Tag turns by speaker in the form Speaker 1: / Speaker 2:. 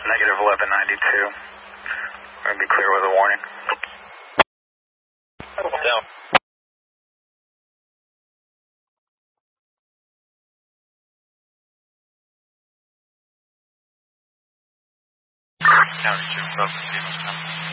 Speaker 1: Negative 1192. We're going to be clear with a warning.
Speaker 2: Down. County 2,